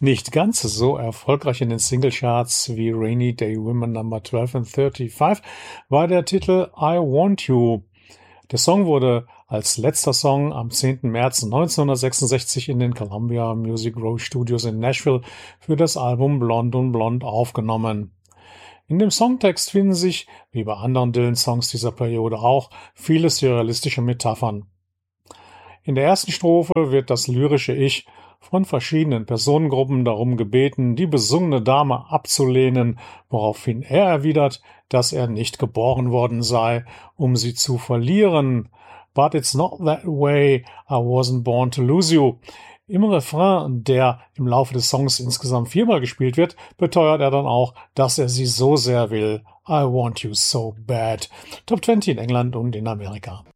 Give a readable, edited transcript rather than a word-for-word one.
Nicht ganz so erfolgreich in den Singlecharts wie Rainy Day Women Number 12 and 35 war der Titel I Want You. Der Song wurde als letzter Song am 10. März 1966 in den Columbia Music Row Studios in Nashville für das Album Blonde und Blond aufgenommen. In dem Songtext finden sich, wie bei anderen Dylan-Songs dieser Periode auch, viele surrealistische Metaphern. In der ersten Strophe wird das lyrische Ich von verschiedenen Personengruppen darum gebeten, die besungene Dame abzulehnen, woraufhin er erwidert, dass er nicht geboren worden sei, um sie zu verlieren. But it's not that way, I wasn't born to lose you. Im Refrain, der im Laufe des Songs insgesamt 4-mal gespielt wird, beteuert er dann auch, dass er sie so sehr will. I want you so bad. Top 20 in England und in Amerika.